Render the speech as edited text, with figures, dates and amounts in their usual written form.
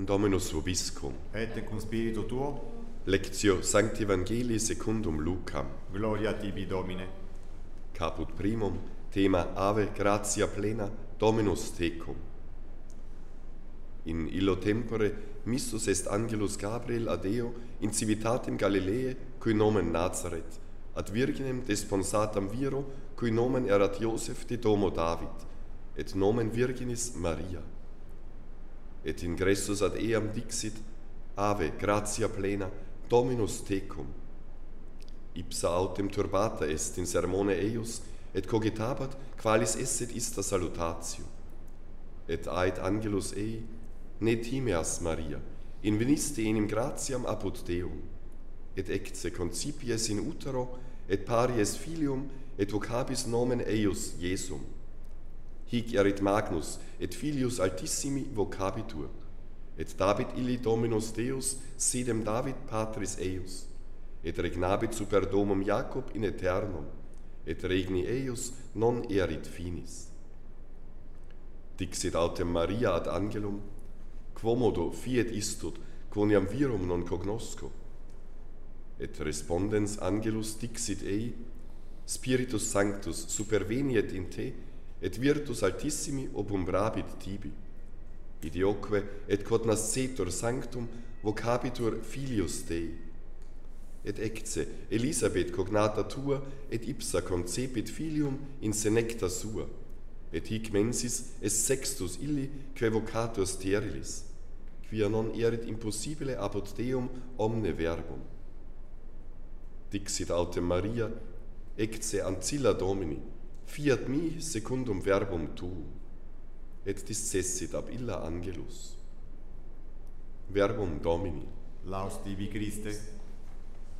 Dominus vobiscum. Et cum spiritu tuo, Lectio Sancti Evangelii secundum Lucam. gloria tibi Domine. Caput primum, thema Ave gratia plena, Dominus tecum. In illo tempore missus est angelus Gabriel ad Deo in civitatem Galileae, cui nomen Nazareth, ad virginem desponsatam viro, cui nomen erat Iosef de domo David, et nomen Virginis Maria. Et ingressus ad eam dixit, Ave gratia plena, Dominus tecum. Ipsa autem turbata est in sermone eius, et cogitabat qualis esset ista salutatio. Et ait angelus ei, ne timeas Maria, inveniste enim gratiam apud Deum, et ecce concipies in utero, et paries filium, et vocabis nomen eius Iesum. Hic erit Magnus, et filius altissimi vocabitur, et David illi Dominus Deus, sedem David patris eius, et regnabit super domum Jacob in aeternum, et regni eius non erit finis. Dixit autem Maria ad angelum, quomodo fiet istud, quoniam virum non cognosco? Et respondens angelus dixit ei, Spiritus Sanctus superveniet in te, et virtus altissimi obumbrabit tibi. Idioque et quod nascetur sanctum vocabitur filius Dei. Et ecce Elisabeth cognata tua, et ipsa concepit filium in senecta sua, et hic mensis est sextus illi quae vocatur sterilis, quia non erit impossibile apud Deum omne verbum. Dixit autem Maria, ecce ancilla Domini, fiat mi secundum verbum tuum, et discessit ab illa angelus. Verbum Domini. Laus tibi Christe.